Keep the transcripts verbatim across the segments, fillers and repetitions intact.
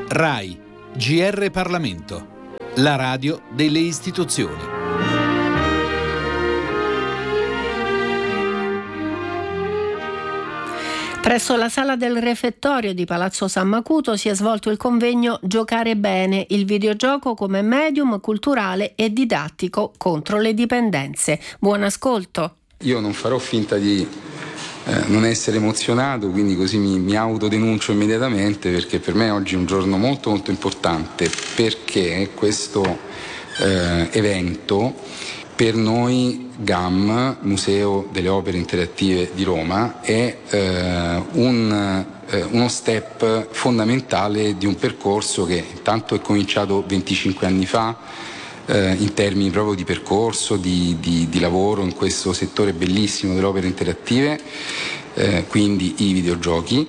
RAI, G R Parlamento, la radio delle istituzioni. Presso la sala del refettorio di Palazzo San Macuto si è svolto il convegno Giocare bene, il videogioco come medium culturale e didattico contro le dipendenze. Buon ascolto. Io non farò finta di eh, non essere emozionato, quindi così mi, mi autodenuncio immediatamente, perché per me oggi è un giorno molto molto importante, perché questo eh, evento per noi G A M, Museo delle Opere Interattive di Roma, è eh, un, eh, uno step fondamentale di un percorso che intanto è cominciato venticinque anni fa, eh, in termini proprio di percorso, di, di, di lavoro in questo settore bellissimo delle opere interattive, eh, quindi i videogiochi,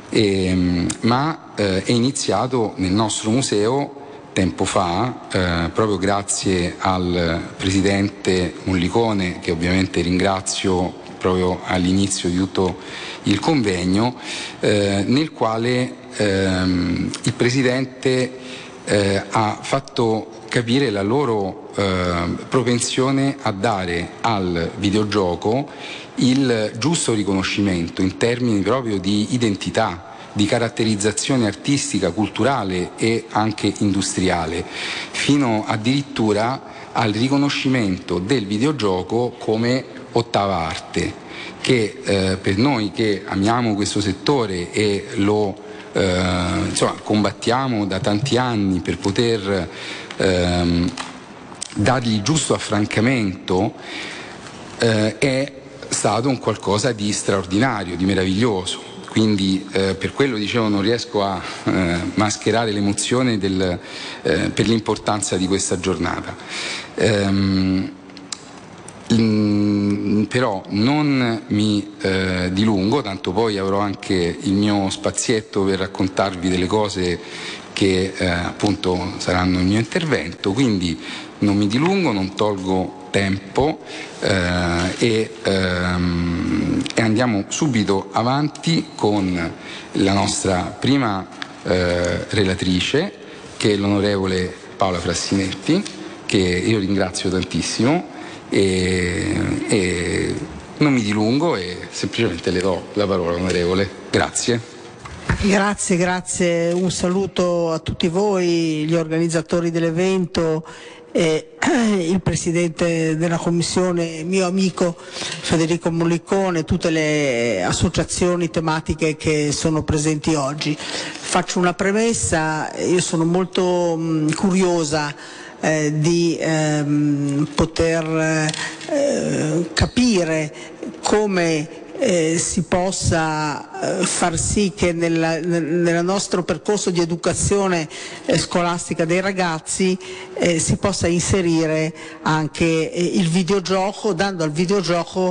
e, ma eh, è iniziato nel nostro museo tempo fa, eh, proprio grazie al presidente Mollicone, che ovviamente ringrazio proprio all'inizio di tutto il convegno, eh, nel quale ehm, il presidente eh, ha fatto capire la loro eh, propensione a dare al videogioco il giusto riconoscimento in termini proprio di identità, di caratterizzazione artistica, culturale e anche industriale, fino addirittura al riconoscimento del videogioco come ottava arte, che eh, per noi che amiamo questo settore e lo eh, insomma, combattiamo da tanti anni per poter ehm, dargli il giusto affrancamento, eh, è stato un qualcosa di straordinario, di meraviglioso. Quindi eh, per quello dicevo non riesco a eh, mascherare l'emozione del, eh, per l'importanza di questa giornata. Ehm, in, però non mi eh, dilungo, tanto poi avrò anche il mio spazietto per raccontarvi delle cose che eh, appunto saranno il mio intervento, quindi non mi dilungo, non tolgo tempo eh, e, ehm, e andiamo subito avanti con la nostra prima eh, relatrice, che è l'onorevole Paola Frassinetti, che io ringrazio tantissimo, e, e non mi dilungo e semplicemente le do la parola, onorevole. Grazie. Grazie, grazie, un saluto a tutti voi, gli organizzatori dell'evento, e il presidente della commissione, mio amico Federico Mollicone, tutte le associazioni tematiche che sono presenti oggi. Faccio una premessa: io sono molto mh, curiosa eh, di ehm, poter eh, capire come Eh, si possa eh, far sì che nel, nel, nel nostro percorso di educazione eh, scolastica dei ragazzi eh, si possa inserire anche eh, il videogioco, dando al videogioco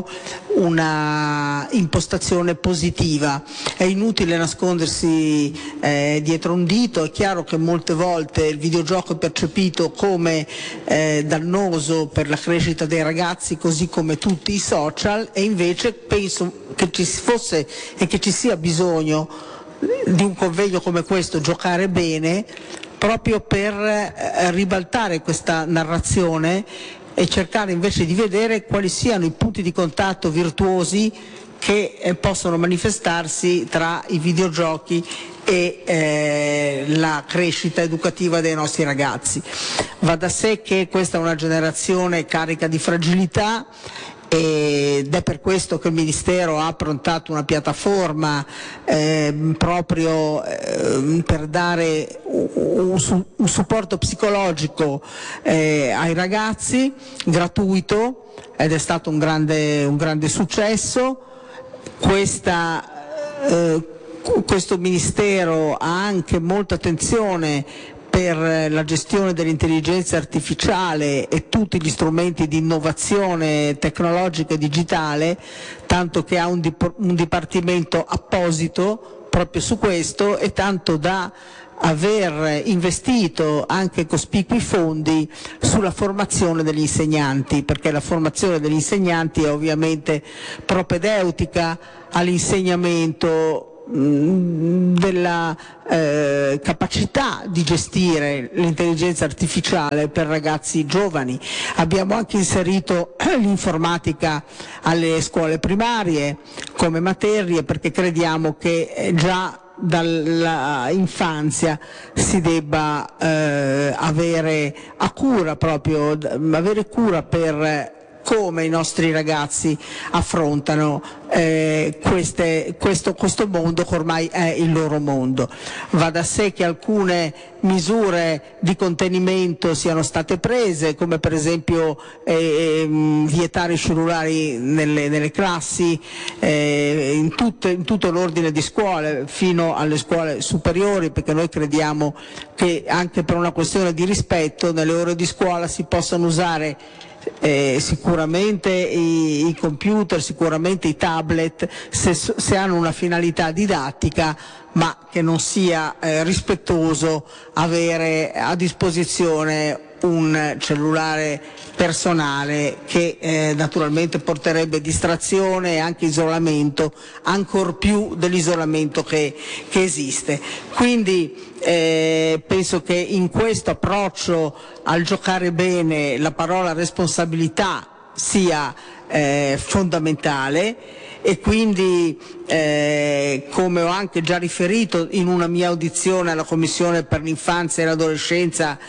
una impostazione positiva. È inutile nascondersi eh, dietro un dito, è chiaro che molte volte il videogioco è percepito come eh, dannoso per la crescita dei ragazzi, così come tutti i social, e invece penso che ci fosse e che ci sia bisogno di un convegno come questo, Giocare bene, proprio per eh, ribaltare questa narrazione e cercare invece di vedere quali siano i punti di contatto virtuosi che eh, possono manifestarsi tra i videogiochi e eh, la crescita educativa dei nostri ragazzi. Va da sé che questa è una generazione carica di fragilità, ed è per questo che il Ministero ha approntato una piattaforma eh, proprio eh, per dare un, un, un supporto psicologico eh, ai ragazzi, gratuito, ed è stato un grande, un grande successo. Questa, eh, questo Ministero ha anche molta attenzione per la gestione dell'intelligenza artificiale e tutti gli strumenti di innovazione tecnologica e digitale, tanto che ha un, dip- un dipartimento apposito proprio su questo, e tanto da aver investito anche cospicui fondi sulla formazione degli insegnanti, perché la formazione degli insegnanti è ovviamente propedeutica all'insegnamento mh, della eh, capacità di gestire l'intelligenza artificiale per ragazzi giovani. Abbiamo anche inserito l'informatica alle scuole primarie come materie, perché crediamo che già dall'infanzia si debba eh, avere a cura proprio avere cura per come i nostri ragazzi affrontano eh, queste, questo, questo mondo che ormai è il loro mondo. Va da sé che alcune misure di contenimento siano state prese, come per esempio eh, vietare i cellulari nelle, nelle classi, eh, in, tutte, in tutto l'ordine di scuole, fino alle scuole superiori, perché noi crediamo che anche per una questione di rispetto nelle ore di scuola si possano usare Eh, sicuramente i, i computer, sicuramente i tablet, se, se hanno una finalità didattica, ma che non sia eh, rispettoso avere a disposizione un cellulare personale che eh, naturalmente porterebbe distrazione e anche isolamento, ancor più dell'isolamento che, che esiste. Quindi eh, penso che in questo approccio al giocare bene la parola responsabilità sia eh, fondamentale, e quindi eh, come ho anche già riferito in una mia audizione alla Commissione per l'infanzia e l'adolescenza,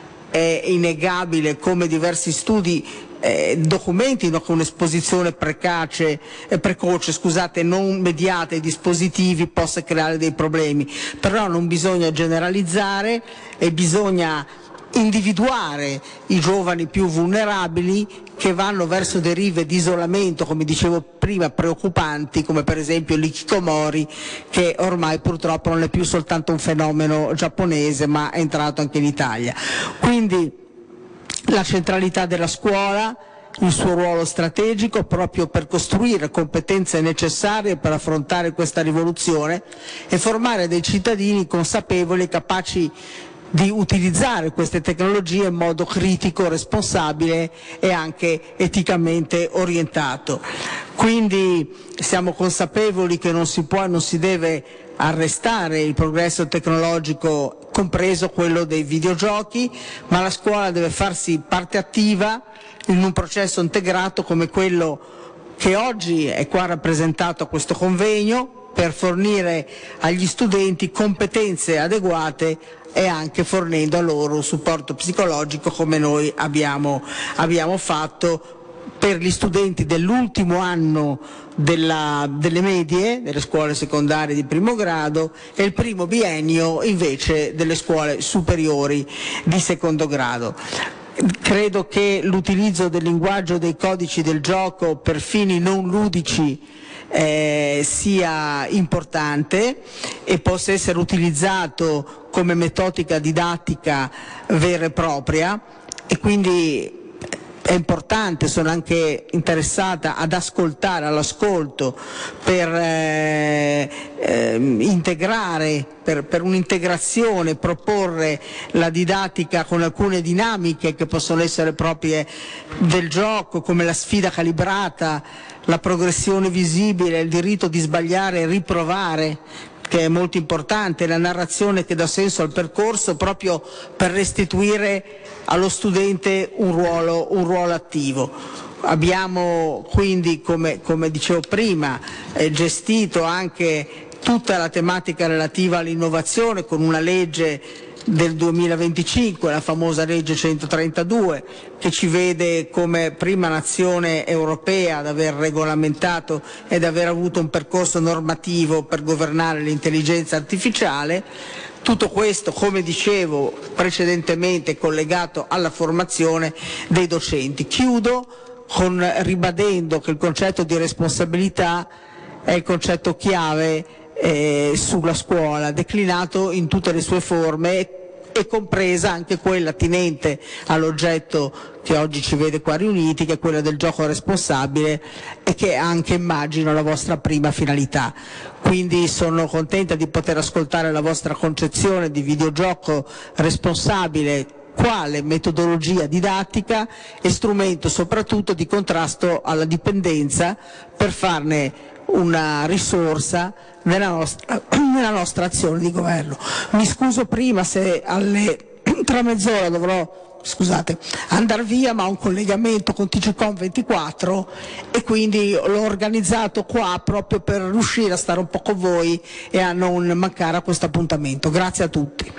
è innegabile come diversi studi eh, documentino che un'esposizione precoce, eh, precoce scusate, non mediata ai dispositivi possa creare dei problemi, però non bisogna generalizzare e bisogna individuare i giovani più vulnerabili che vanno verso derive di isolamento, come dicevo prima, preoccupanti, come per esempio l'ikikomori, che ormai purtroppo non è più soltanto un fenomeno giapponese ma è entrato anche in Italia. Quindi la centralità della scuola, il suo ruolo strategico proprio per costruire competenze necessarie per affrontare questa rivoluzione e formare dei cittadini consapevoli e capaci di utilizzare queste tecnologie in modo critico, responsabile e anche eticamente orientato. Quindi siamo consapevoli che non si può e non si deve arrestare il progresso tecnologico, compreso quello dei videogiochi, ma la scuola deve farsi parte attiva in un processo integrato come quello che oggi è qua rappresentato a questo convegno, per fornire agli studenti competenze adeguate e anche fornendo a loro un supporto psicologico, come noi abbiamo, abbiamo fatto per gli studenti dell'ultimo anno della, delle medie, delle scuole secondarie di primo grado, e il primo biennio invece delle scuole superiori di secondo grado. Credo che l'utilizzo del linguaggio dei codici del gioco per fini non ludici Eh, sia importante e possa essere utilizzato come metodica didattica vera e propria, e quindi è importante, sono anche interessata ad ascoltare, all'ascolto per eh, eh, integrare, per, per un'integrazione, proporre la didattica con alcune dinamiche che possono essere proprie del gioco, come la sfida calibrata, la progressione visibile, il diritto di sbagliare e riprovare, che è molto importante, la narrazione che dà senso al percorso proprio per restituire allo studente un ruolo, un ruolo attivo. Abbiamo quindi, come, come dicevo prima, eh, gestito anche tutta la tematica relativa all'innovazione con una legge del duemilaventicinque, la famosa legge centotrentadue, che ci vede come prima nazione europea ad aver regolamentato ed aver avuto un percorso normativo per governare l'intelligenza artificiale. Tutto questo, come dicevo precedentemente, collegato alla formazione dei docenti. Chiudo con ribadendo che il concetto di responsabilità è il concetto chiave eh, sulla scuola, declinato in tutte le sue forme e compresa anche quella attinente all'oggetto che oggi ci vede qua riuniti, che è quella del gioco responsabile, e che è anche, immagino, la vostra prima finalità. Quindi sono contenta di poter ascoltare la vostra concezione di videogioco responsabile quale metodologia didattica e strumento soprattutto di contrasto alla dipendenza, per farne una risorsa nella nostra, nella nostra azione di governo. Mi scuso prima se alle tra mezz'ora dovrò scusate, andare via, ma ho un collegamento con T G Com ventiquattro e quindi l'ho organizzato qua proprio per riuscire a stare un po' con voi e a non mancare a questo appuntamento. Grazie a tutti.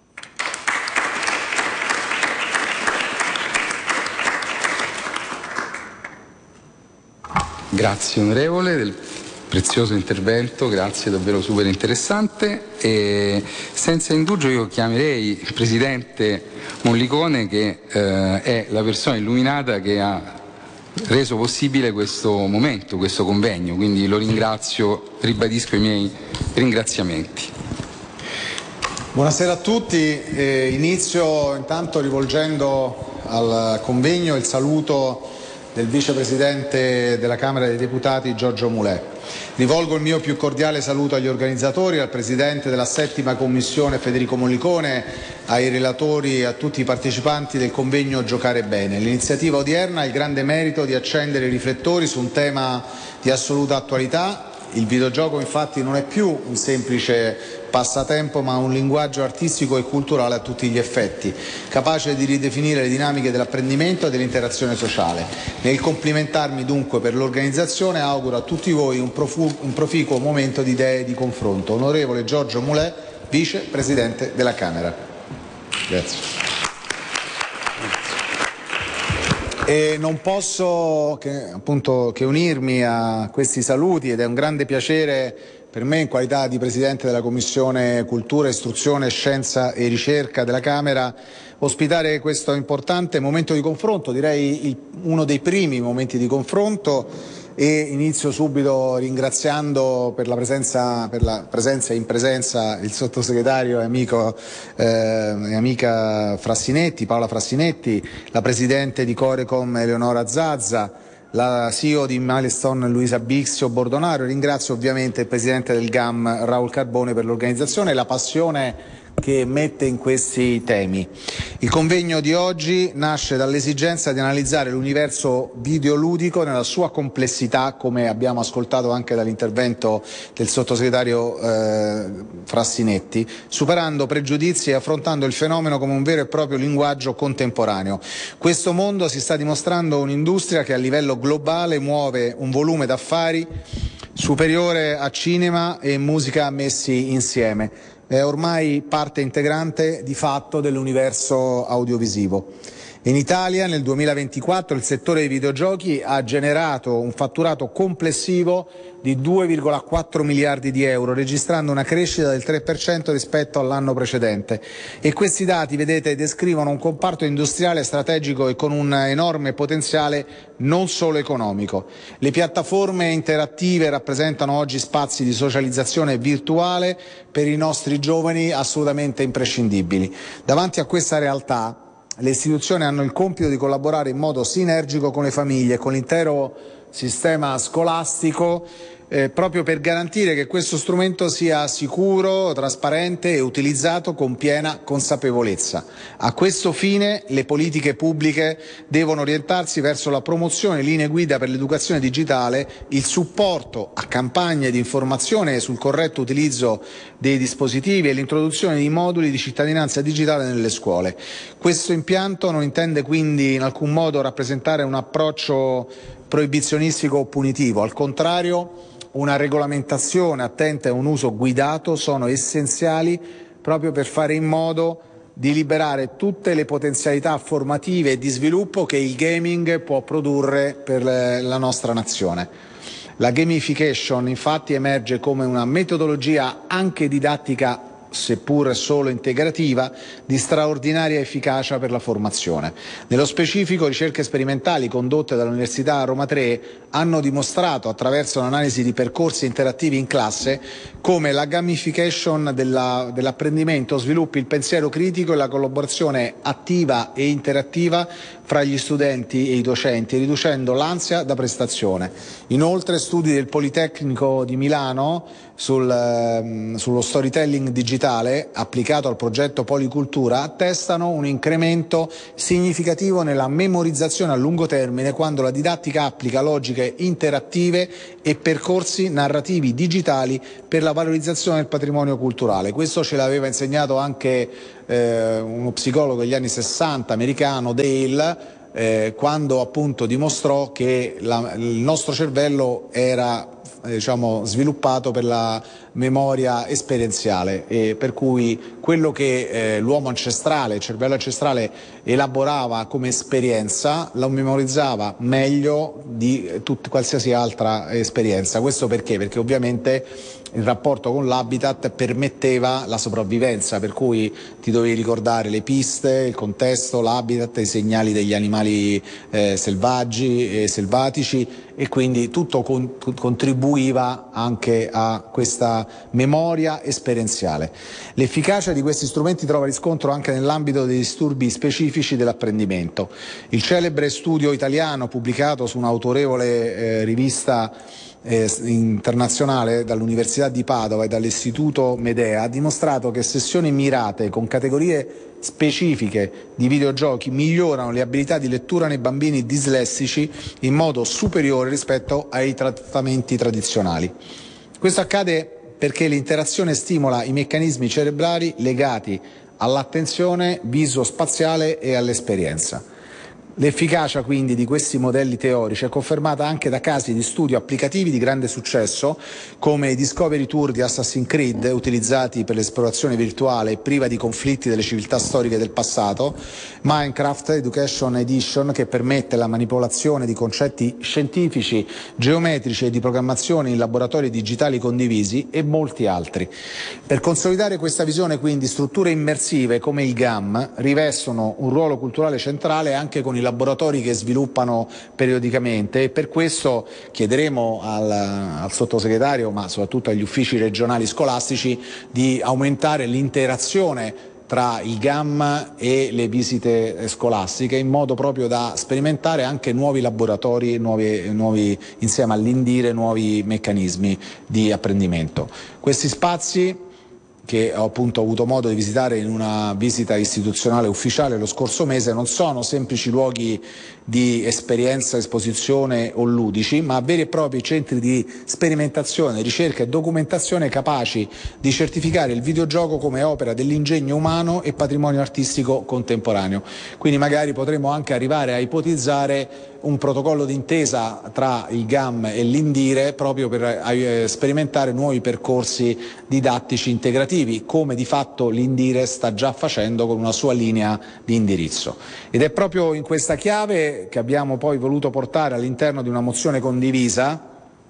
Grazie onorevole del prezioso intervento, grazie, davvero super interessante. E senza indugio io chiamerei il Presidente Mollicone, che eh, è la persona illuminata che ha reso possibile questo momento, questo convegno, quindi lo ringrazio, ribadisco i miei ringraziamenti. Buonasera a tutti, eh, inizio intanto rivolgendo al convegno il saluto del Vicepresidente della Camera dei Deputati Giorgio Mulè. Rivolgo il mio più cordiale saluto agli organizzatori, al Presidente della settima Commissione Federico Mollicone, ai relatori e a tutti i partecipanti del convegno Giocare Bene. L'iniziativa odierna ha il grande merito di accendere i riflettori su un tema di assoluta attualità. Il videogioco infatti non è più un semplice passatempo, ma un linguaggio artistico e culturale a tutti gli effetti, capace di ridefinire le dinamiche dell'apprendimento e dell'interazione sociale. Nel complimentarmi dunque per l'organizzazione, auguro a tutti voi un, profu- un proficuo momento di idee e di confronto. Onorevole Giorgio Mulè, Vice Presidente della Camera. Grazie. E non posso che, appunto, che unirmi a questi saluti, ed è un grande piacere per me, in qualità di Presidente della Commissione Cultura, Istruzione, Scienza e Ricerca della Camera, ospitare questo importante momento di confronto, direi il, uno dei primi momenti di confronto, e inizio subito ringraziando per la presenza, per la presenza e in presenza il sottosegretario e amico eh, e amica Frassinetti, Paola Frassinetti, la Presidente di Corecom Eleonora Zazza, la C E O di Milestone Luisa Bixio Bordonaro. Ringrazio ovviamente il Presidente del G A M Raul Carbone per l'organizzazione e la passione che mette in questi temi. Il convegno di oggi nasce dall'esigenza di analizzare l'universo videoludico nella sua complessità, come abbiamo ascoltato anche dall'intervento del sottosegretario eh, Frassinetti, superando pregiudizi e affrontando il fenomeno come un vero e proprio linguaggio contemporaneo. Questo mondo si sta dimostrando un'industria che a livello globale muove un volume d'affari superiore a cinema e musica messi insieme. È ormai parte integrante di fatto dell'universo audiovisivo. In Italia nel duemilaventiquattro il settore dei videogiochi ha generato un fatturato complessivo di due virgola quattro miliardi di euro, registrando una crescita del tre per cento rispetto all'anno precedente. E questi dati, vedete, descrivono un comparto industriale strategico e con un enorme potenziale non solo economico. Le piattaforme interattive rappresentano oggi spazi di socializzazione virtuale per i nostri giovani assolutamente imprescindibili. Davanti a questa realtà, le istituzioni hanno il compito di collaborare in modo sinergico con le famiglie e con l'intero sistema scolastico, eh, proprio per garantire che questo strumento sia sicuro, trasparente e utilizzato con piena consapevolezza. A questo fine le politiche pubbliche devono orientarsi verso la promozione di linee guida per l'educazione digitale, il supporto a campagne di informazione sul corretto utilizzo dei dispositivi e l'introduzione di moduli di cittadinanza digitale nelle scuole. Questo impianto non intende quindi in alcun modo rappresentare un approccio proibizionistico o punitivo, al contrario una regolamentazione attenta e un uso guidato sono essenziali proprio per fare in modo di liberare tutte le potenzialità formative e di sviluppo che il gaming può produrre per la nostra nazione. La gamification infatti emerge come una metodologia anche didattica, seppur solo integrativa, di straordinaria efficacia per la formazione. Nello specifico, ricerche sperimentali condotte dall'Università Roma tre hanno dimostrato, attraverso l'analisi di percorsi interattivi in classe, come la gamification della, dell'apprendimento sviluppi il pensiero critico e la collaborazione attiva e interattiva fra gli studenti e i docenti, riducendo l'ansia da prestazione. Inoltre, studi del Politecnico di Milano sul, sullo storytelling digitale digitale applicato al progetto Policultura attestano un incremento significativo nella memorizzazione a lungo termine quando la didattica applica logiche interattive e percorsi narrativi digitali per la valorizzazione del patrimonio culturale. Questo ce l'aveva insegnato anche eh, uno psicologo degli anni sessanta americano, Dale, eh, quando appunto dimostrò che la, il nostro cervello era diciamo sviluppato per la memoria esperienziale, e per cui quello che eh, l'uomo ancestrale, il cervello ancestrale elaborava come esperienza lo memorizzava meglio di tut- qualsiasi altra esperienza. Questo perché? Perché ovviamente il rapporto con l'habitat permetteva la sopravvivenza, per cui ti dovevi ricordare le piste, il contesto, l'habitat, i segnali degli animali eh, selvaggi e selvatici, e quindi tutto con- contribuiva anche a questa memoria esperienziale. L'efficacia di questi strumenti trova riscontro anche nell'ambito dei disturbi specifici dell'apprendimento. Il celebre studio italiano pubblicato su un'autorevole eh, rivista eh, internazionale dall'Università di Padova e dall'Istituto Medea ha dimostrato che sessioni mirate con categorie specifiche di videogiochi migliorano le abilità di lettura nei bambini dislessici in modo superiore rispetto ai trattamenti tradizionali. Questo accade perché l'interazione stimola i meccanismi cerebrali legati all'attenzione viso-spaziale e all'esperienza. L'efficacia quindi di questi modelli teorici è confermata anche da casi di studio applicativi di grande successo come i Discovery Tour di Assassin's Creed, utilizzati per l'esplorazione virtuale priva di conflitti delle civiltà storiche del passato, Minecraft Education Edition, che permette la manipolazione di concetti scientifici, geometrici e di programmazione in laboratori digitali condivisi, e molti altri. Per consolidare questa visione quindi strutture immersive come il G A M rivestono un ruolo culturale centrale anche con i laboratori che sviluppano periodicamente, e per questo chiederemo al, al sottosegretario, ma soprattutto agli uffici regionali scolastici, di aumentare l'interazione tra il G A M e le visite scolastiche, in modo proprio da sperimentare anche nuovi laboratori, nuovi, nuovi, insieme all'Indire, nuovi meccanismi di apprendimento. Questi spazi, che ho appunto avuto modo di visitare in una visita istituzionale ufficiale lo scorso mese, non sono semplici luoghi di esperienza, esposizione o ludici, ma veri e propri centri di sperimentazione, ricerca e documentazione capaci di certificare il videogioco come opera dell'ingegno umano e patrimonio artistico contemporaneo. Quindi magari potremo anche arrivare a ipotizzare un protocollo d'intesa tra il G A M e l'Indire proprio per eh, sperimentare nuovi percorsi didattici integrativi, come di fatto l'Indire sta già facendo con una sua linea di indirizzo. Ed è proprio in questa chiave che abbiamo poi voluto portare all'interno di una mozione condivisa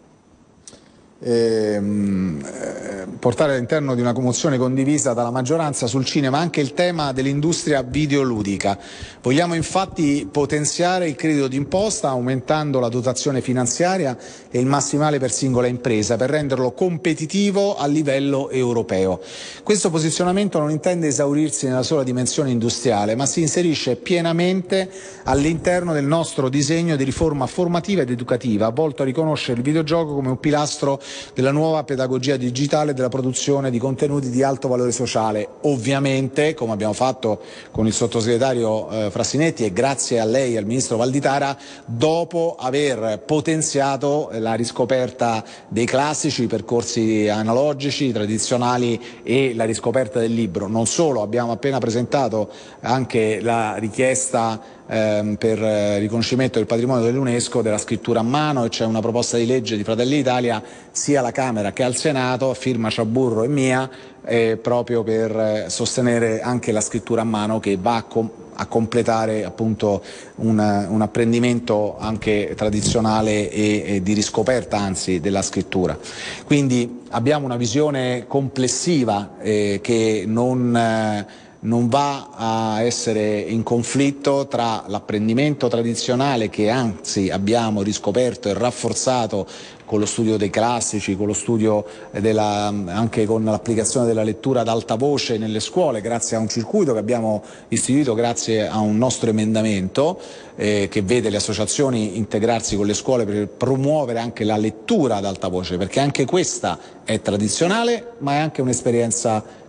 Ehm, eh, portare all'interno di una mozione condivisa dalla maggioranza sul cinema anche il tema dell'industria videoludica. Vogliamo infatti potenziare il credito d'imposta aumentando la dotazione finanziaria e il massimale per singola impresa per renderlo competitivo a livello europeo. Questo posizionamento non intende esaurirsi nella sola dimensione industriale, ma si inserisce pienamente all'interno del nostro disegno di riforma formativa ed educativa volto a riconoscere il videogioco come un pilastro della nuova pedagogia digitale e della produzione di contenuti di alto valore sociale. Ovviamente, come abbiamo fatto con il sottosegretario eh, Frassinetti e grazie a lei e al ministro Valditara, dopo aver potenziato la riscoperta dei classici, i percorsi analogici, tradizionali e la riscoperta del libro. Non solo, abbiamo appena presentato anche la richiesta Ehm, per eh, riconoscimento del patrimonio dell'UNESCO della scrittura a mano, e c'è una proposta di legge di Fratelli d'Italia sia alla Camera che al Senato, a firma Ciaburro e mia, eh, proprio per eh, sostenere anche la scrittura a mano, che va a, com- a completare appunto un, un apprendimento anche tradizionale e, e di riscoperta anzi della scrittura. Quindi abbiamo una visione complessiva eh, che non eh, non va a essere in conflitto tra l'apprendimento tradizionale, che anzi abbiamo riscoperto e rafforzato con lo studio dei classici, con lo studio della, anche con l'applicazione della lettura ad alta voce nelle scuole, grazie a un circuito che abbiamo istituito grazie a un nostro emendamento eh, che vede le associazioni integrarsi con le scuole per promuovere anche la lettura ad alta voce, perché anche questa è tradizionale ma è anche un'esperienza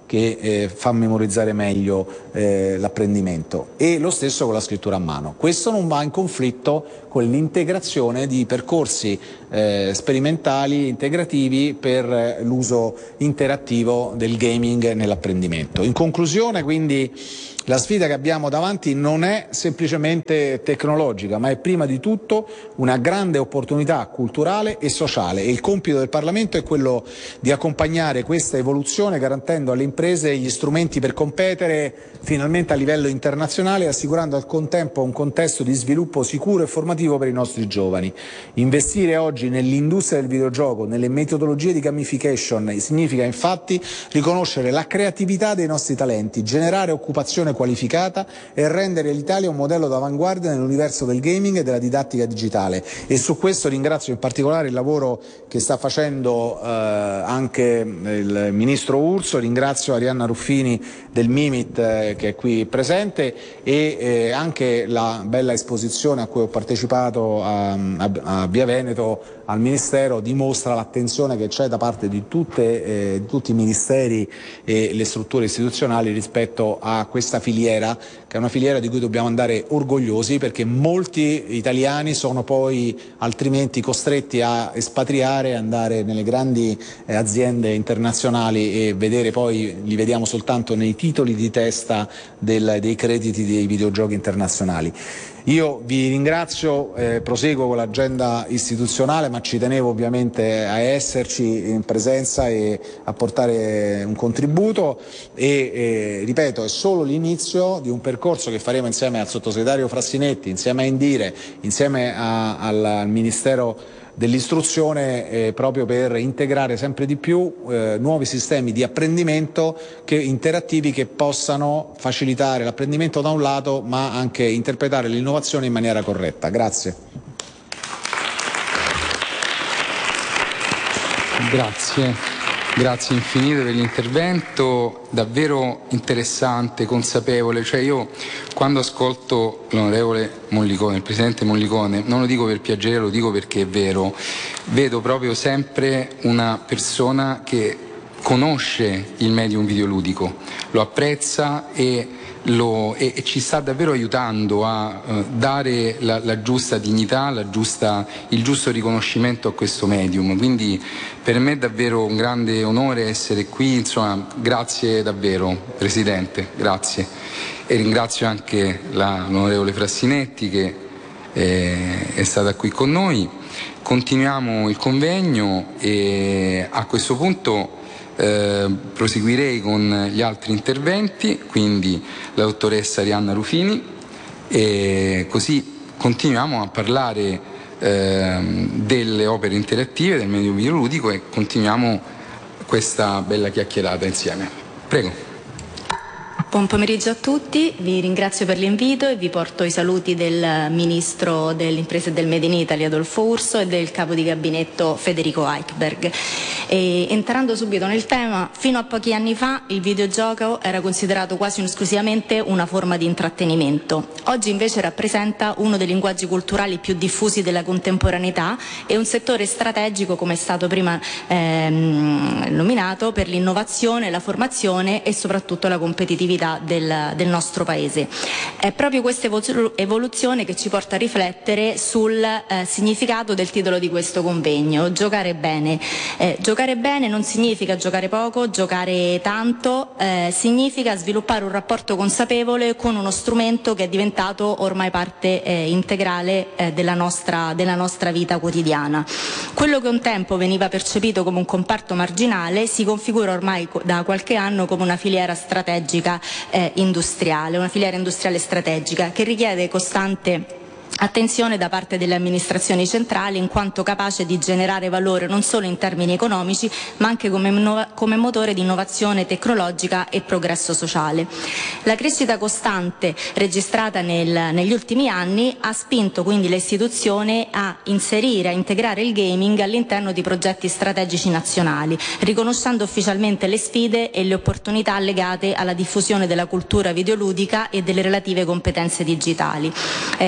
che eh, fa memorizzare meglio eh, l'apprendimento, e lo stesso con la scrittura a mano. Questo non va in conflitto con l'integrazione di percorsi eh, sperimentali integrativi per eh, l'uso interattivo del gaming nell'apprendimento. In conclusione, quindi, la sfida che abbiamo davanti non è semplicemente tecnologica, ma è prima di tutto una grande opportunità culturale e sociale, e il compito del Parlamento è quello di accompagnare questa evoluzione garantendo alle imprese gli strumenti per competere finalmente a livello internazionale, assicurando al contempo un contesto di sviluppo sicuro e formativo per i nostri giovani. Investire oggi nell'industria del videogioco, nelle metodologie di gamification, significa infatti riconoscere la creatività dei nostri talenti, generare occupazione qualificata e rendere l'Italia un modello d'avanguardia nell'universo del gaming e della didattica digitale. E su questo ringrazio in particolare il lavoro che sta facendo eh, anche il Ministro Urso, ringrazio Arianna Ruffini del Mimit eh, che è qui presente, e eh, anche la bella esposizione a cui ho partecipato a, a, a Via Veneto al Ministero dimostra l'attenzione che c'è da parte di, tutte, eh, di tutti i ministeri e le strutture istituzionali rispetto a questa filiera, che è una filiera di cui dobbiamo andare orgogliosi, perché molti italiani sono poi altrimenti costretti a espatriare, andare nelle grandi eh, aziende internazionali e vedere poi, li vediamo soltanto nei titoli di testa del, dei crediti dei videogiochi internazionali. Io vi ringrazio, eh, proseguo con l'agenda istituzionale, ma ci tenevo ovviamente a esserci in presenza e a portare un contributo e eh, ripeto, è solo l'inizio di un percorso che faremo insieme al sottosegretario Frassinetti, insieme a Indire, insieme a, al, al Ministero dell'istruzione, eh, proprio per integrare sempre di più eh, nuovi sistemi di apprendimento che, interattivi, che possano facilitare l'apprendimento da un lato, ma anche interpretare l'innovazione in maniera corretta. Grazie. Grazie. Grazie infinite per l'intervento, davvero interessante, consapevole. Cioè io quando ascolto l'onorevole Mollicone, il presidente Mollicone, non lo dico per piacere, lo dico perché è vero, vedo proprio sempre una persona che conosce il medium videoludico, lo apprezza e, lo, e, e ci sta davvero aiutando a uh, dare la, la giusta dignità, la giusta, il giusto riconoscimento a questo medium. Quindi per me è davvero un grande onore essere qui, insomma, grazie davvero Presidente, grazie. E ringrazio anche la, l'onorevole Frassinetti che eh, è stata qui con noi. Continuiamo il convegno e a questo punto Eh, proseguirei con gli altri interventi, quindi la dottoressa Arianna Ruffini, e così continuiamo a parlare eh, delle opere interattive, del medio videoludico, e continuiamo questa bella chiacchierata insieme. Prego. Buon pomeriggio a tutti, vi ringrazio per l'invito e vi porto i saluti del Ministro delle Imprese e del Made in Italy Adolfo Urso e del Capo di Gabinetto Federico Eichberg. E, entrando subito nel tema, fino a pochi anni fa il videogioco era considerato quasi esclusivamente una forma di intrattenimento. Oggi invece rappresenta uno dei linguaggi culturali più diffusi della contemporaneità e un settore strategico, come è stato prima ehm, nominato, per l'innovazione, la formazione e soprattutto la competitività Del, del nostro paese. È proprio questa evoluzione che ci porta a riflettere sul eh, significato del titolo di questo convegno, giocare bene. Eh, giocare bene non significa giocare poco, giocare tanto, eh, significa sviluppare un rapporto consapevole con uno strumento che è diventato ormai parte eh, integrale eh, della, nostra, della nostra vita quotidiana. Quello che un tempo veniva percepito come un comparto marginale si configura ormai da qualche anno come una filiera strategica Eh, industriale, una filiera industriale strategica che richiede costante attenzione da parte delle amministrazioni centrali, in quanto capace di generare valore non solo in termini economici ma anche come, come motore di innovazione tecnologica e progresso sociale. La crescita costante registrata nel, negli ultimi anni ha spinto quindi le istituzioni a inserire, a integrare il gaming all'interno di progetti strategici nazionali, riconoscendo ufficialmente le sfide e le opportunità legate alla diffusione della cultura videoludica e delle relative competenze digitali. Eh, l'analisi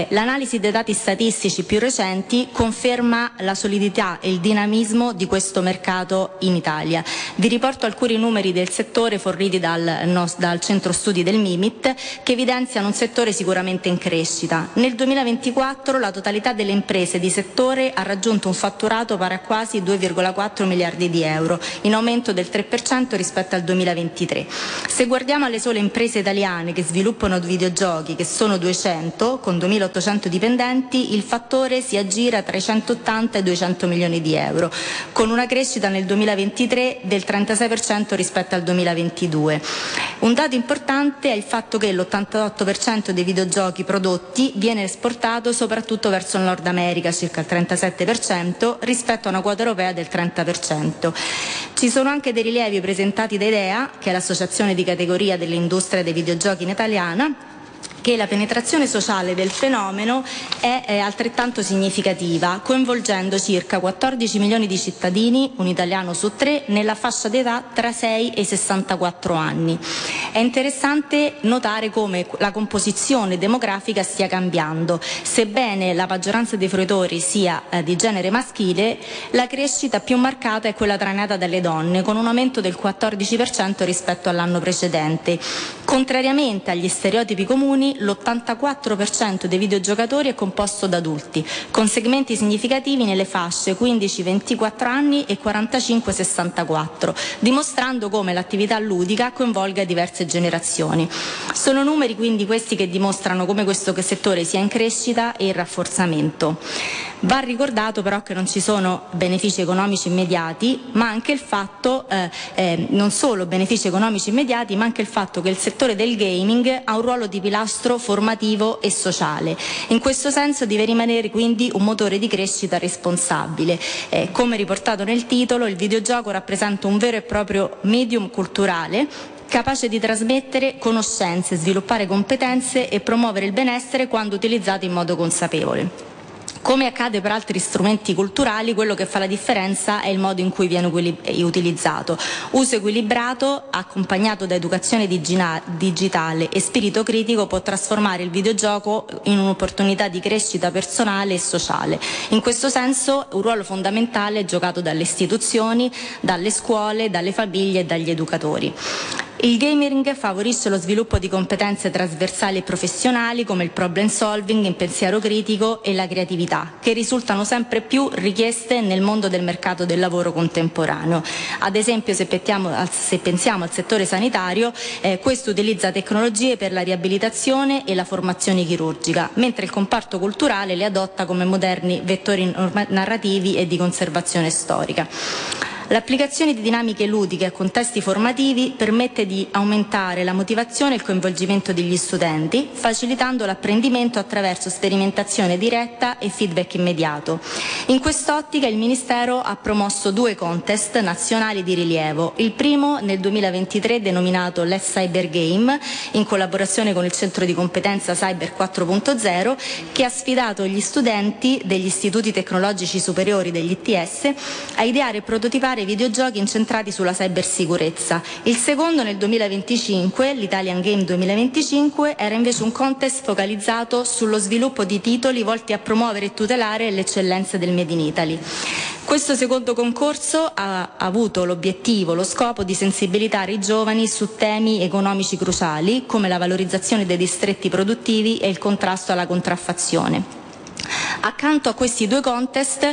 L'analisi dei dati statistici più recenti conferma la solidità e il dinamismo di questo mercato in Italia. Vi riporto alcuni numeri del settore forniti dal, no, dal centro studi del Mimit, che evidenziano un settore sicuramente in crescita. Nel duemilaventiquattro la totalità delle imprese di settore ha raggiunto un fatturato pari a quasi due virgola quattro miliardi di euro, in aumento del tre per cento rispetto al duemilaventitré. Se guardiamo alle sole imprese italiane che sviluppano videogiochi, che sono duecento, con duemilaottocento dipendenti, il fattore si aggira tra i centottanta e i duecento milioni di euro, con una crescita nel duemilaventitré del trentasei per cento rispetto al duemilaventidue. Un dato importante è il fatto che l'ottantotto per cento dei videogiochi prodotti viene esportato soprattutto verso il Nord America, circa il trentasette per cento, rispetto a una quota europea del trenta per cento. Ci sono anche dei rilievi presentati da IDEA, che è l'associazione di categoria dell'industria dei videogiochi in italiana, che la penetrazione sociale del fenomeno è, è altrettanto significativa, coinvolgendo circa quattordici milioni di cittadini, un italiano su tre, nella fascia d'età tra sei e i sessantaquattro anni. È interessante notare come la composizione demografica stia cambiando. Sebbene la maggioranza dei fruitori sia eh, di genere maschile, la crescita più marcata è quella trainata dalle donne, con un aumento del quattordici per cento rispetto all'anno precedente. Contrariamente agli stereotipi comuni, l'ottantaquattro per cento dei videogiocatori è composto da adulti, con segmenti significativi nelle fasce quindici ventiquattro anni e quarantacinque sessantaquattro, dimostrando come l'attività ludica coinvolga diverse generazioni. Sono numeri quindi questi che dimostrano come questo settore sia in crescita e in rafforzamento. Va ricordato però che non ci sono benefici economici immediati, ma anche il fatto, eh, eh, non solo benefici economici immediati, ma anche il fatto che il settore del gaming ha un ruolo di pilastro formativo e sociale. In questo senso deve rimanere quindi un motore di crescita responsabile. Eh, come riportato nel titolo, il videogioco rappresenta un vero e proprio medium culturale, capace di trasmettere conoscenze, sviluppare competenze e promuovere il benessere quando utilizzato in modo consapevole. Come accade per altri strumenti culturali, quello che fa la differenza è il modo in cui viene utilizzato. Uso equilibrato, accompagnato da educazione digitale e spirito critico, può trasformare il videogioco in un'opportunità di crescita personale e sociale. In questo senso, un ruolo fondamentale è giocato dalle istituzioni, dalle scuole, dalle famiglie e dagli educatori. Il gaming favorisce lo sviluppo di competenze trasversali e professionali come il problem solving, il pensiero critico e la creatività, che risultano sempre più richieste nel mondo del mercato del lavoro contemporaneo. Ad esempio, se pensiamo al, se pensiamo al settore sanitario, eh, questo utilizza tecnologie per la riabilitazione e la formazione chirurgica, mentre il comparto culturale le adotta come moderni vettori narrativi e di conservazione storica. L'applicazione di dinamiche ludiche a contesti formativi permette di aumentare la motivazione e il coinvolgimento degli studenti, facilitando l'apprendimento attraverso sperimentazione diretta e feedback immediato. In quest'ottica il Ministero ha promosso due contest nazionali di rilievo. Il primo nel duemilaventitré, denominato Let's Cyber Game, in collaborazione con il Centro di Competenza Cyber quattro punto zero, che ha sfidato gli studenti degli istituti tecnologici superiori degli I T S a ideare e prototipare videogiochi incentrati sulla cybersicurezza. Il secondo nel duemilaventicinque, l'Italian Game duemilaventicinque, era invece un contest focalizzato sullo sviluppo di titoli volti a promuovere e tutelare le eccellenze del Made in Italy. Questo secondo concorso ha avuto l'obiettivo, lo scopo di sensibilizzare i giovani su temi economici cruciali come la valorizzazione dei distretti produttivi e il contrasto alla contraffazione. Accanto a questi due contest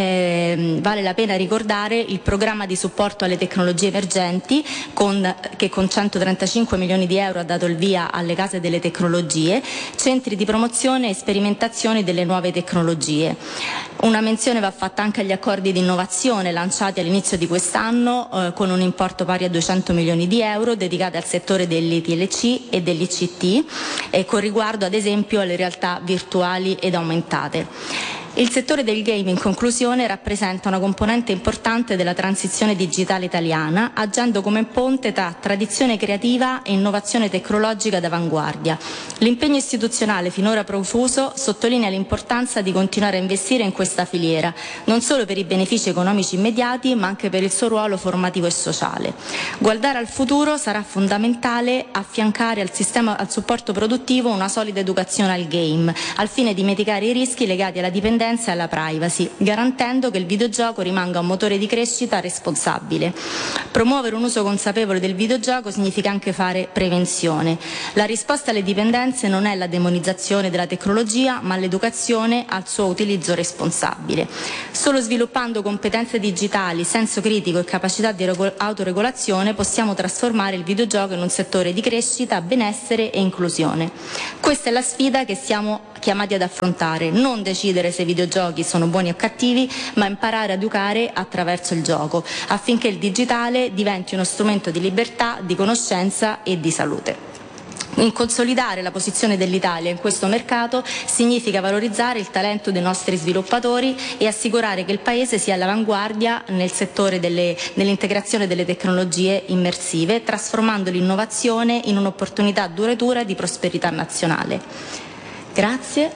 eh, vale la pena ricordare il programma di supporto alle tecnologie emergenti con, che con centotrentacinque milioni di euro ha dato il via alle case delle tecnologie, centri di promozione e sperimentazione delle nuove tecnologie. Una menzione va fatta anche agli accordi di innovazione lanciati all'inizio di quest'anno eh, con un importo pari a duecento milioni di euro dedicati al settore dell'I T L C e dell'I C T e con riguardo ad esempio alle realtà virtuali ed aumentate. Il settore del game, in conclusione, rappresenta una componente importante della transizione digitale italiana, agendo come ponte tra tradizione creativa e innovazione tecnologica d'avanguardia. L'impegno istituzionale finora profuso sottolinea l'importanza di continuare a investire in questa filiera, non solo per i benefici economici immediati, ma anche per il suo ruolo formativo e sociale. Guardare al futuro sarà fondamentale affiancare al sistema, al supporto produttivo, una solida educazione al game, al fine di mitigare i rischi legati alla dipendenza e alla privacy, garantendo che il videogioco rimanga un motore di crescita responsabile. Promuovere un uso consapevole del videogioco significa anche fare prevenzione. La risposta alle dipendenze non è la demonizzazione della tecnologia, ma l'educazione al suo utilizzo responsabile. Solo sviluppando competenze digitali, senso critico e capacità di autoregolazione possiamo trasformare il videogioco in un settore di crescita, benessere e inclusione. Questa è la sfida che siamo chiamati ad affrontare, non decidere se i videogiochi sono buoni o cattivi, ma imparare a educare attraverso il gioco, affinché il digitale diventi uno strumento di libertà, di conoscenza e di salute. In consolidare la posizione dell'Italia in questo mercato significa valorizzare il talento dei nostri sviluppatori e assicurare che il Paese sia all'avanguardia nel settore delle, dell'integrazione delle tecnologie immersive, trasformando l'innovazione in un'opportunità duratura di prosperità nazionale. Grazie.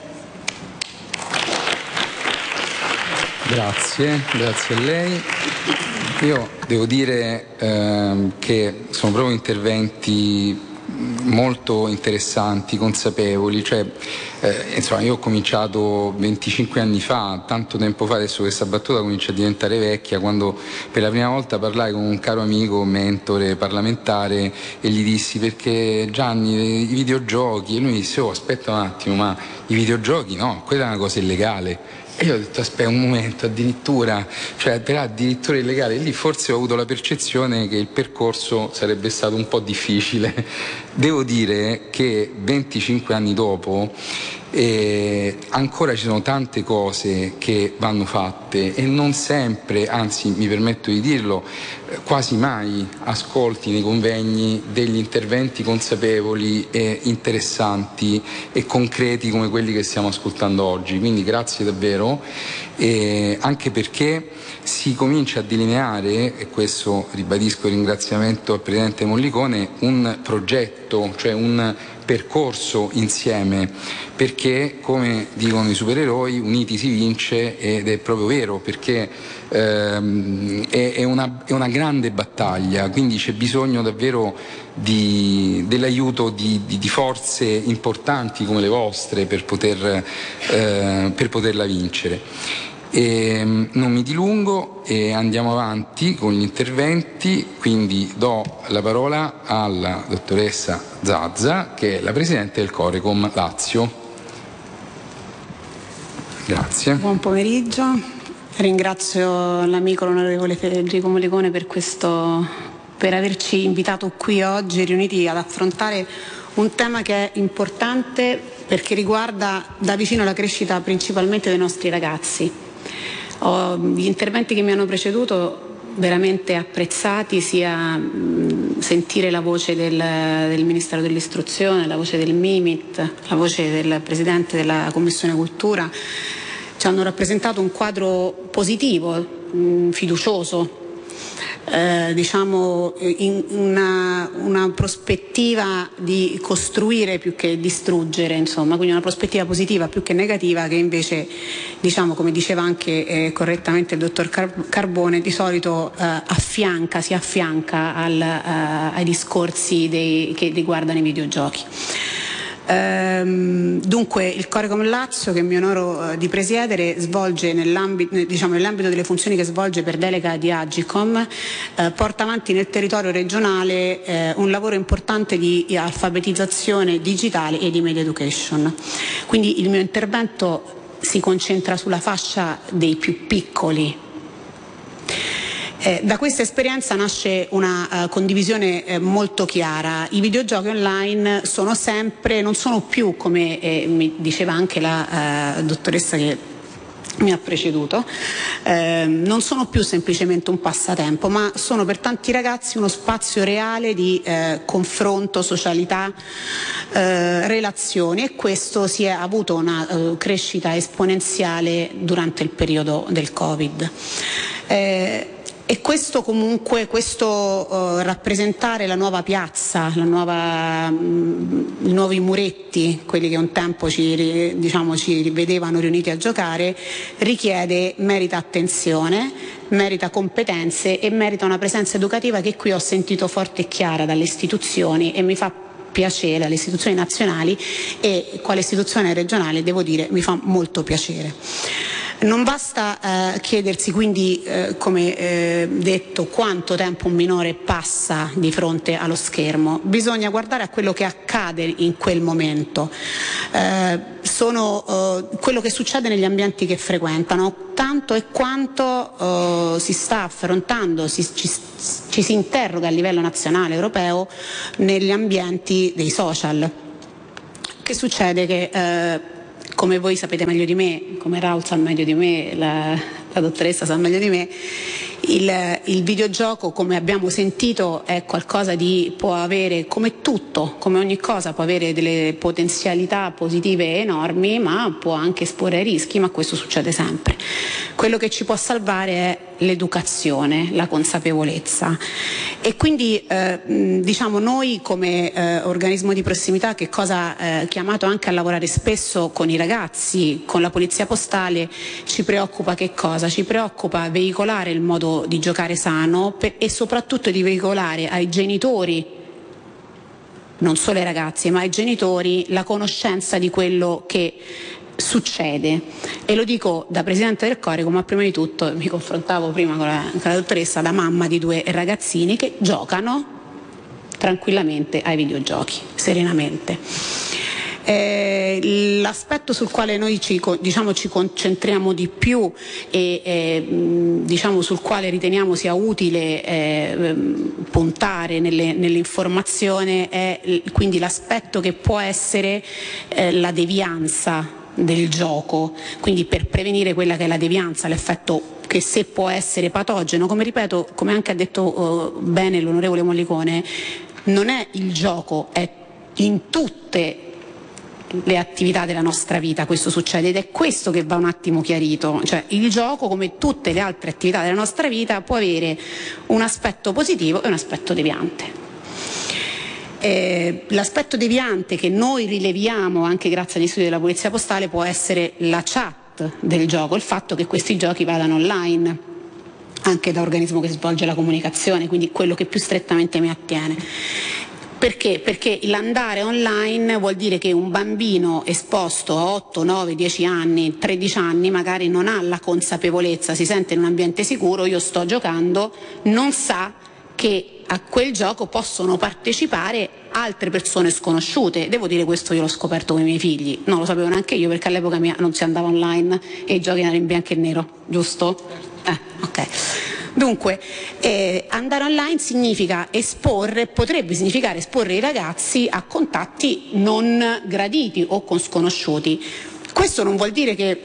Grazie, grazie a lei. Io devo dire ehm, che sono proprio interventi molto interessanti, consapevoli, cioè eh, insomma io ho cominciato venticinque anni fa, tanto tempo fa, adesso questa battuta comincia a diventare vecchia, quando per la prima volta parlai con un caro amico, mentore parlamentare, e gli dissi: perché Gianni, i videogiochi, e lui mi disse: oh, aspetta un attimo, ma i videogiochi no, quella è una cosa illegale. E io ho detto: aspetta un momento, addirittura, cioè per addirittura illegale. Lì forse ho avuto la percezione che il percorso sarebbe stato un po' difficile. Devo dire che venticinque anni dopo e ancora ci sono tante cose che vanno fatte e non sempre, anzi mi permetto di dirlo, quasi mai ascolti nei convegni degli interventi consapevoli e interessanti e concreti come quelli che stiamo ascoltando oggi. Quindi grazie davvero, e anche perché si comincia a delineare, e questo ribadisco il ringraziamento al Presidente Mollicone, un progetto, cioè un percorso insieme, perché come dicono i supereroi, uniti si vince, ed è proprio vero, perché ehm, è, è, una, è una grande battaglia, quindi c'è bisogno davvero di, dell'aiuto di, di, di forze importanti come le vostre per, poter, eh, per poterla vincere. E non mi dilungo e andiamo avanti con gli interventi, quindi do la parola alla dottoressa Zazza, che è la Presidente del Corecom Lazio. Grazie. Buon pomeriggio, ringrazio l'amico l'onorevole Federico Mollicone per questo, per averci invitato qui oggi riuniti ad affrontare un tema che è importante perché riguarda da vicino la crescita principalmente dei nostri ragazzi. Ho, gli interventi che mi hanno preceduto veramente apprezzati, sia mh, sentire la voce del, del Ministero dell'Istruzione, la voce del MIMIT, la voce del Presidente della Commissione Cultura, ci hanno rappresentato un quadro positivo, mh, fiducioso, eh, diciamo in una, una prospettiva di costruire più che distruggere, insomma, quindi una prospettiva positiva più che negativa, che invece, diciamo, come diceva anche eh, correttamente il dottor Car- Carbone, di solito eh, affianca, si affianca al, eh, ai discorsi dei, che riguardano i videogiochi. Ehm, dunque il Corecom Lazio, che mi onoro eh, di presiedere, svolge nell'ambito, diciamo, nell'ambito delle funzioni che svolge per delega di Agicom, eh, porta avanti nel territorio regionale eh, un lavoro importante di alfabetizzazione digitale e di media education. Quindi il mio intervento si concentra sulla fascia dei più piccoli. Eh, da questa esperienza nasce una uh, condivisione eh, molto chiara. I videogiochi online sono sempre, non sono più, come eh, mi diceva anche la uh, dottoressa che mi ha preceduto, eh, non sono più semplicemente un passatempo, ma sono per tanti ragazzi uno spazio reale di eh, confronto, socialità, eh, relazioni, e questo si è avuto una eh, crescita esponenziale durante il periodo del Covid. Eh, E questo comunque, questo uh, rappresentare la nuova piazza, la nuova, mh, i nuovi muretti, quelli che un tempo ci, diciamo, ci vedevano riuniti a giocare, richiede, merita attenzione, merita competenze e merita una presenza educativa che qui ho sentito forte e chiara dalle istituzioni, e mi fa piacere, alle istituzioni nazionali, e quale istituzione regionale devo dire mi fa molto piacere. Non basta eh, chiedersi quindi, eh, come eh, detto, quanto tempo un minore passa di fronte allo schermo, bisogna guardare a quello che accade in quel momento, eh, sono eh, quello che succede negli ambienti che frequentano, tanto e quanto eh, si sta affrontando, si, ci, ci si interroga a livello nazionale, europeo, negli ambienti dei social. Che succede? Che eh, come voi sapete meglio di me, come Raul sa meglio di me, la, la dottoressa sa meglio di me, il, il videogioco, come abbiamo sentito, è qualcosa di, può avere, come tutto, come ogni cosa, può avere delle potenzialità positive enormi, ma può anche esporre ai rischi, ma questo succede sempre. Quello che ci può salvare è l'educazione, la consapevolezza. E quindi eh, diciamo noi come eh, organismo di prossimità, che cosa eh, chiamato anche a lavorare spesso con i ragazzi, con la polizia postale, ci preoccupa che cosa? Ci preoccupa veicolare il modo di giocare sano per, e soprattutto di veicolare ai genitori, non solo ai ragazzi, ma ai genitori, la conoscenza di quello che succede. E lo dico da presidente del Corico, ma prima di tutto mi confrontavo prima con la, con la dottoressa, da mamma di due ragazzini che giocano tranquillamente ai videogiochi, serenamente. Eh, l'aspetto sul quale noi ci, diciamo, ci concentriamo di più e eh, diciamo, sul quale riteniamo sia utile eh, puntare nelle, nell'informazione è quindi l'aspetto che può essere eh, la devianza del gioco, quindi per prevenire quella che è la devianza, l'effetto che se può essere patogeno, come ripeto, come anche ha detto uh, bene l'onorevole Mollicone, non è il gioco, è in tutte le attività della nostra vita questo succede, ed è questo che va un attimo chiarito, cioè il gioco, come tutte le altre attività della nostra vita, può avere un aspetto positivo e un aspetto deviante. Eh, l'aspetto deviante che noi rileviamo anche grazie agli studi della polizia postale può essere la chat del gioco, il fatto che questi giochi vadano online anche da organismo che svolge la comunicazione, quindi quello che più strettamente mi attiene. Perché? Perché l'andare online vuol dire che un bambino esposto a otto, nove, dieci anni, tredici anni magari non ha la consapevolezza, si sente in un ambiente sicuro, io sto giocando, non sa che a quel gioco possono partecipare altre persone sconosciute. Devo dire, questo io l'ho scoperto con i miei figli, non lo sapevo neanche io, perché all'epoca mia non si andava online e i giochi erano in bianco e nero, giusto? Eh, ok. Dunque, eh, andare online significa esporre, potrebbe significare esporre i ragazzi a contatti non graditi o con sconosciuti. Questo non vuol dire che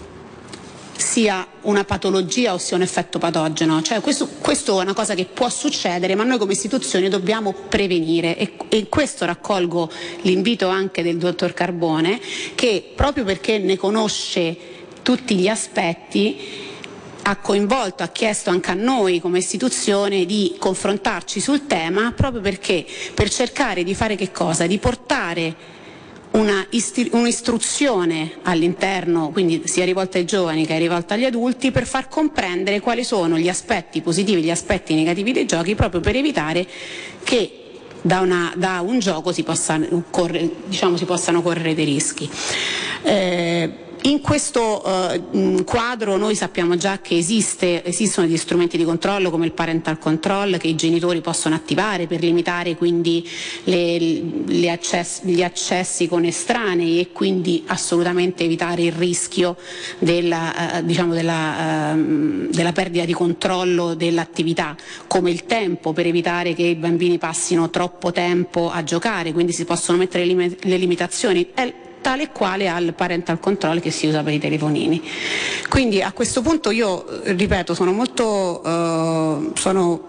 sia una patologia o sia un effetto patogeno, cioè questo, questo è una cosa che può succedere, ma noi come istituzioni dobbiamo prevenire, e, e in questo raccolgo l'invito anche del dottor Carbone, che proprio perché ne conosce tutti gli aspetti ha coinvolto, ha chiesto anche a noi come istituzione di confrontarci sul tema, proprio perché per cercare di fare che cosa? Di portare una isti- un'istruzione all'interno, quindi sia rivolta ai giovani che rivolta agli adulti, per far comprendere quali sono gli aspetti positivi e gli aspetti negativi dei giochi, proprio per evitare che da, una, da un gioco si, possa correre, diciamo, si possano correre dei rischi. Eh, In questo uh, quadro noi sappiamo già che esiste, esistono degli strumenti di controllo come il parental control che i genitori possono attivare per limitare quindi le, le access, gli accessi con estranei e quindi assolutamente evitare il rischio della, uh, diciamo della, uh, della perdita di controllo dell'attività, come il tempo, per evitare che i bambini passino troppo tempo a giocare, quindi si possono mettere le, lim- le limitazioni. È tale e quale al parental control che si usa per i telefonini. Quindi a questo punto io, ripeto, sono molto eh, sono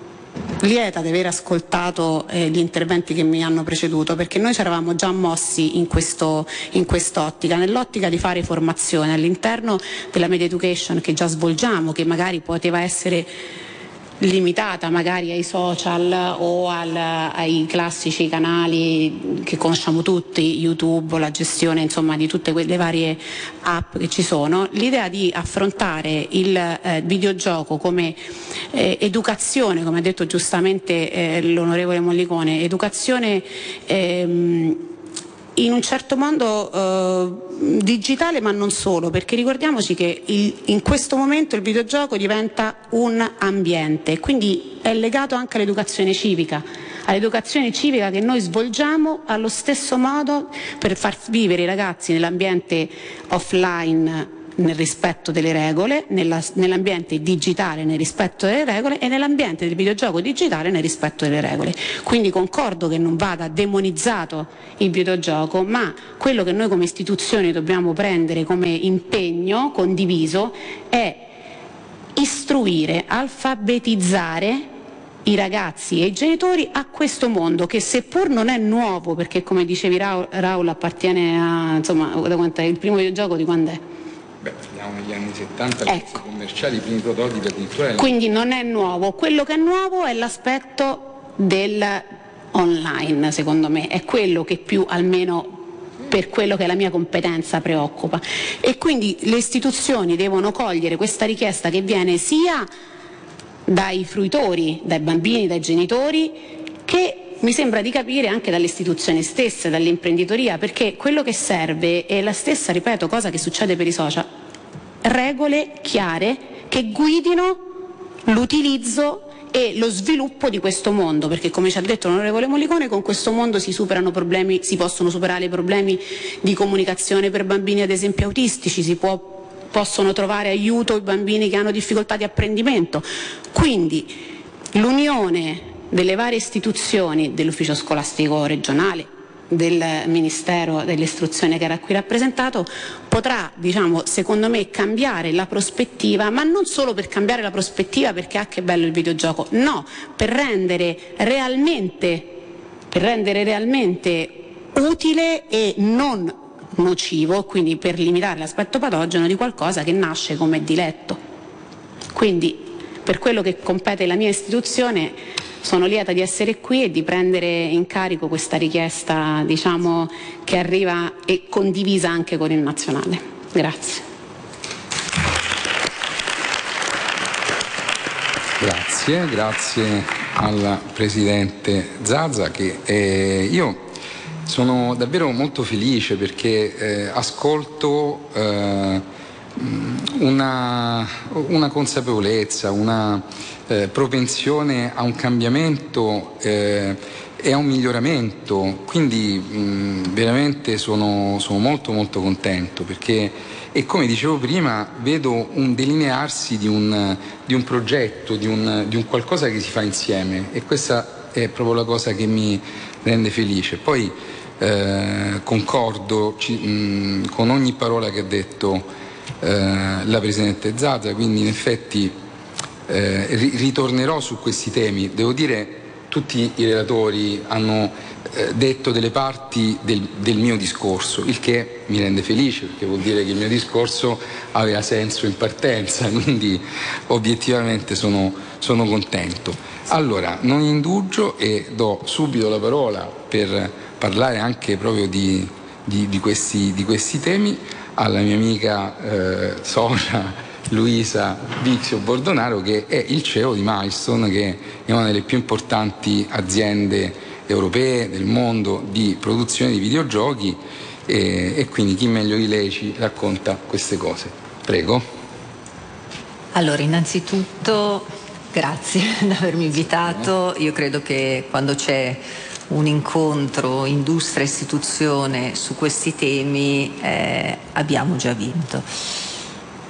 lieta di aver ascoltato eh, gli interventi che mi hanno preceduto, perché noi ci eravamo già mossi in, questo, in quest'ottica, nell'ottica di fare formazione all'interno della media education che già svolgiamo, che magari poteva essere limitata magari ai social o al, ai classici canali che conosciamo tutti, YouTube o la gestione insomma di tutte quelle varie app che ci sono. L'idea di affrontare il eh, videogioco come eh, educazione, come ha detto giustamente eh, l'onorevole Mollicone, educazione ehm, in un certo modo eh, digitale, ma non solo, perché ricordiamoci che il, in questo momento il videogioco diventa un ambiente, quindi è legato anche all'educazione civica, all'educazione civica che noi svolgiamo allo stesso modo per far vivere i ragazzi nell'ambiente offline nel rispetto delle regole, nella, nell'ambiente digitale nel rispetto delle regole e nell'ambiente del videogioco digitale nel rispetto delle regole. Quindi concordo che non vada demonizzato il videogioco, ma quello che noi come istituzioni dobbiamo prendere come impegno condiviso è istruire, alfabetizzare i ragazzi e i genitori a questo mondo che, seppur non è nuovo, perché come dicevi Raul, Raul appartiene a, insomma, da quanto è il primo videogioco, di quando è? Beh, siamo negli anni settanta, ecco. I commerciali, i primi prototipi addirittura. Quindi non è nuovo, quello che è nuovo è l'aspetto del online, secondo me, è quello che più, almeno per quello che è la mia competenza, preoccupa. E quindi le istituzioni devono cogliere questa richiesta che viene sia dai fruitori, dai bambini, dai genitori, che mi sembra di capire anche dalle istituzioni stesse, dall'imprenditoria, perché quello che serve è la stessa, ripeto, cosa che succede per i social, regole chiare che guidino l'utilizzo e lo sviluppo di questo mondo, perché come ci ha detto l'onorevole Mollicone, con questo mondo si superano problemi, si possono superare i problemi di comunicazione per bambini ad esempio autistici, si può, possono trovare aiuto i bambini che hanno difficoltà di apprendimento. Quindi l'unione delle varie istituzioni, dell'ufficio scolastico regionale, del Ministero dell'Istruzione che era qui rappresentato, potrà, diciamo, secondo me, cambiare la prospettiva, ma non solo per cambiare la prospettiva perché ah che bello il videogioco, no, per rendere realmente, per rendere realmente utile e non nocivo, quindi per limitare l'aspetto patogeno di qualcosa che nasce come diletto. Quindi, per quello che compete la mia istituzione, sono lieta di essere qui e di prendere in carico questa richiesta, diciamo, che arriva e condivisa anche con il nazionale. Grazie. Grazie, grazie alla Presidente Zaza, che eh, io sono davvero molto felice perché eh, ascolto eh, una, una consapevolezza, una eh, propensione a un cambiamento eh, e a un miglioramento, quindi mh, veramente sono, sono molto molto contento perché, e come dicevo prima, vedo un delinearsi di un, di un progetto, di un, di un qualcosa che si fa insieme, e questa è proprio la cosa che mi rende felice. Poi eh, concordo ci, mh, con ogni parola che ha detto eh, la Presidente Zaza, quindi in effetti eh, ritornerò su questi temi. Devo dire, tutti i relatori hanno eh, detto delle parti del, del mio discorso, il che mi rende felice perché vuol dire che il mio discorso aveva senso in partenza, quindi obiettivamente sono, sono contento. Allora, non indugio e do subito la parola per parlare anche proprio di, di, di, questi, di questi temi alla mia amica eh, socia Luisa Vizio Bordonaro, che è il C E O di Milestone, che è una delle più importanti aziende europee del mondo di produzione di videogiochi, e, e quindi chi meglio di lei ci racconta queste cose. Prego. Allora, innanzitutto grazie di avermi invitato. Io credo che quando c'è un incontro industria-istituzione su questi temi eh, abbiamo già vinto.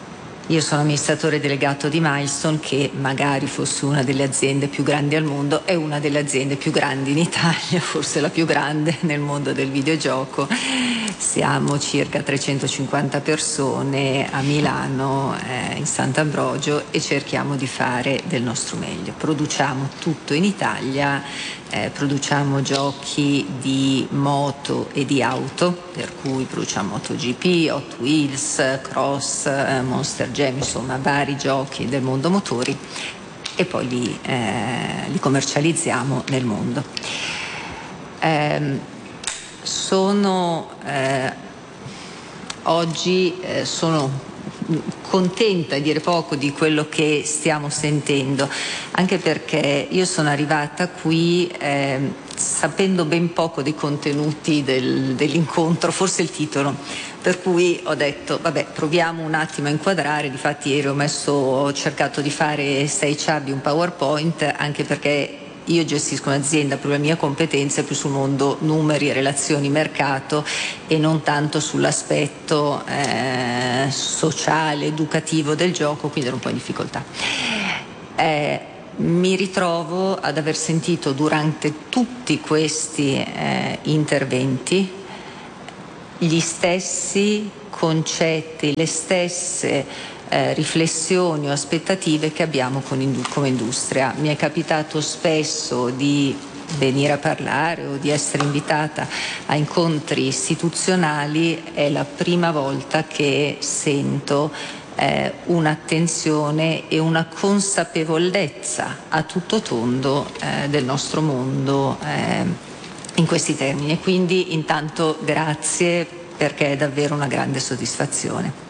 Io sono amministratore delegato di Milestone, che magari fosse una delle aziende più grandi al mondo, è una delle aziende più grandi in Italia, forse la più grande nel mondo del videogioco. Siamo circa trecentocinquanta persone a Milano, eh, in Sant'Ambrogio, e cerchiamo di fare del nostro meglio. Produciamo tutto in Italia, eh, produciamo giochi di moto e di auto, per cui produciamo MotoGP, Hot Wheels, Cross, eh, Monster Jam, insomma vari giochi del mondo motori, e poi li, eh, li commercializziamo nel mondo. Eh, sono eh, oggi eh, sono contenta, a dire poco, di quello che stiamo sentendo, anche perché io sono arrivata qui eh, sapendo ben poco dei contenuti del, dell'incontro, forse il titolo, per cui ho detto vabbè, proviamo un attimo a inquadrare. Difatti ieri ho messo ho cercato di fare sei chart di un PowerPoint, anche perché io gestisco un'azienda, per la mia competenza è più sul mondo numeri, relazioni, mercato, e non tanto sull'aspetto eh, sociale, educativo del gioco, quindi ero un po' in difficoltà. Eh, mi ritrovo ad aver sentito durante tutti questi eh, interventi gli stessi concetti, le stesse Eh, riflessioni o aspettative che abbiamo con indu- come industria. Mi è capitato spesso di venire a parlare o di essere invitata a incontri istituzionali. È la prima volta che sento eh, un'attenzione e una consapevolezza a tutto tondo eh, del nostro mondo eh, in questi termini. Quindi intanto grazie, perché è davvero una grande soddisfazione.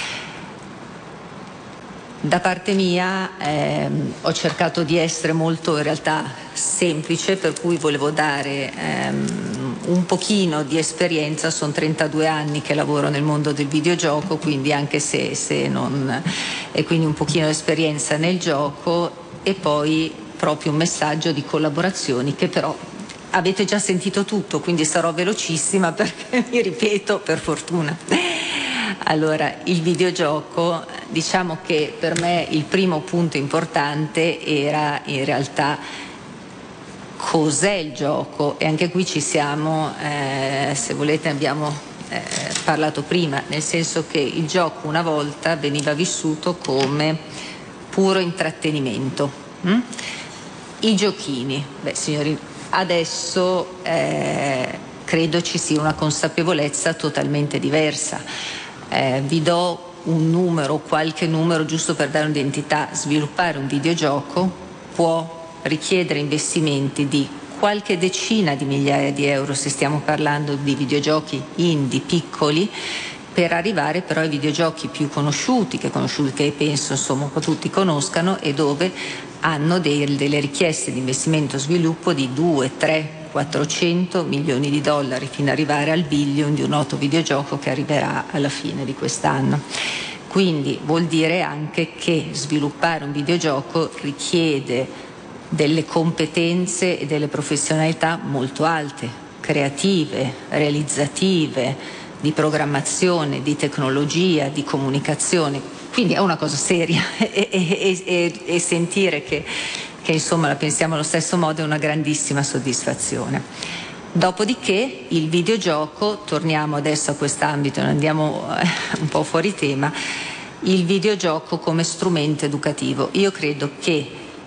Da parte mia ehm, ho cercato di essere molto, in realtà, semplice, per cui volevo dare ehm, un pochino di esperienza. Sono trentadue anni che lavoro nel mondo del videogioco, quindi anche se, se non... e quindi un pochino di esperienza nel gioco, e poi proprio un messaggio di collaborazioni che però avete già sentito tutto, quindi sarò velocissima perché mi ripeto, per fortuna. Allora, il videogioco, diciamo che per me il primo punto importante era in realtà cos'è il gioco, e anche qui ci siamo, eh, se volete abbiamo eh, parlato prima, nel senso che il gioco una volta veniva vissuto come puro intrattenimento. Mm? I giochini, beh signori, adesso eh, credo ci sia una consapevolezza totalmente diversa. Eh, vi do un numero, qualche numero, giusto per dare un'identità. Sviluppare un videogioco può richiedere investimenti di qualche decina di migliaia di euro, se stiamo parlando di videogiochi indie, piccoli, per arrivare però ai videogiochi più conosciuti, che, conosciuti, che penso insomma un po' tutti conoscano, e dove hanno dei, delle richieste di investimento e sviluppo di due, tre, quattrocento milioni di dollari, fino ad arrivare al billion di un noto videogioco che arriverà alla fine di quest'anno. Quindi vuol dire anche che sviluppare un videogioco richiede delle competenze e delle professionalità molto alte, creative, realizzative, di programmazione, di tecnologia, di comunicazione. Quindi è una cosa seria e, e, e, e sentire che che insomma la pensiamo allo stesso modo è una grandissima soddisfazione. Dopodiché il videogioco, torniamo adesso a quest'ambito, andiamo un po' fuori tema, il videogioco come strumento educativo. Io credo che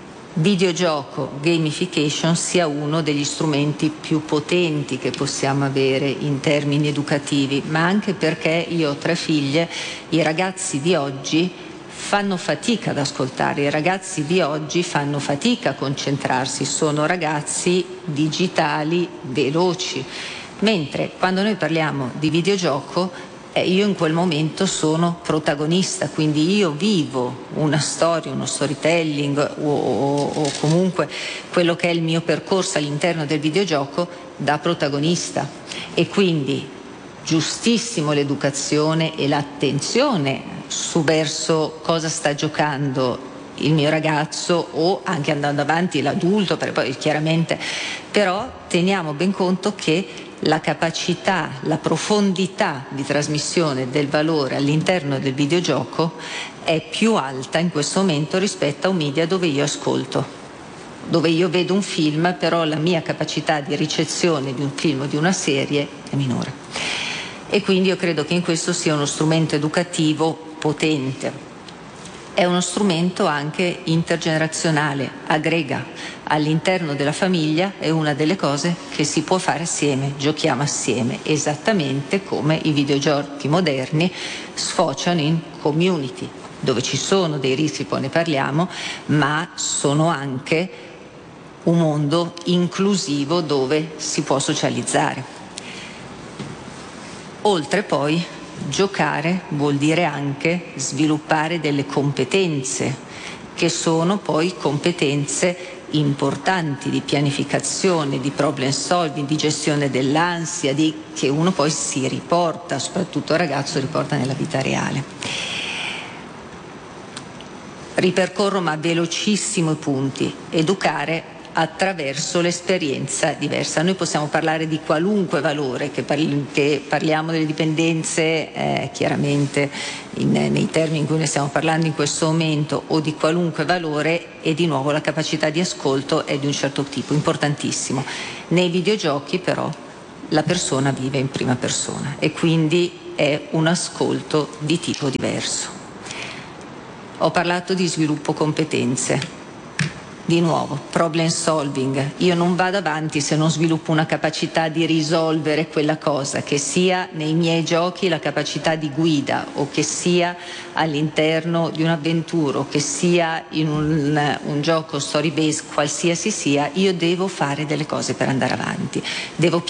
videogioco, gamification, sia uno degli strumenti più potenti che possiamo avere in termini educativi, ma anche perché io ho tre figlie, i ragazzi di oggi fanno fatica ad ascoltare, i ragazzi di oggi fanno fatica a concentrarsi, sono ragazzi digitali veloci, mentre quando noi parliamo di videogioco eh, io in quel momento sono protagonista, quindi io vivo una storia, uno storytelling o, o, o comunque quello che è il mio percorso all'interno del videogioco da protagonista, e quindi giustissimo l'educazione e l'attenzione su verso cosa sta giocando il mio ragazzo, o anche andando avanti l'adulto, perché poi chiaramente, però teniamo ben conto che la capacità, la profondità di trasmissione del valore all'interno del videogioco è più alta in questo momento rispetto a un media dove io ascolto, dove io vedo un film, però la mia capacità di ricezione di un film o di una serie è minore. E quindi io credo che in questo sia uno strumento educativo potente. È uno strumento anche intergenerazionale, aggrega all'interno della famiglia, è una delle cose che si può fare assieme, giochiamo assieme, esattamente come i videogiochi moderni sfociano in community, dove ci sono dei rischi, poi ne parliamo, ma sono anche un mondo inclusivo dove si può socializzare. Oltre poi giocare vuol dire anche sviluppare delle competenze che sono poi competenze importanti di pianificazione, di problem solving, di gestione dell'ansia, di, che uno poi si riporta, soprattutto il ragazzo riporta nella vita reale. Ripercorro ma velocissimo i punti. Educare attraverso l'esperienza diversa. Noi possiamo parlare di qualunque valore, che, parli, che parliamo delle dipendenze eh, chiaramente in, nei termini in cui ne stiamo parlando in questo momento, o di qualunque valore, e di nuovo la capacità di ascolto è di un certo tipo, importantissimo. Nei videogiochi però la persona vive in prima persona e quindi è un ascolto di tipo diverso. Ho parlato di sviluppo competenze. Di nuovo, problem solving. Io non vado avanti se non sviluppo una capacità di risolvere quella cosa, che sia nei miei giochi la capacità di guida, o che sia all'interno di un'avventura, o che sia in un, un gioco story based, qualsiasi sia, io devo fare delle cose per andare avanti. Devo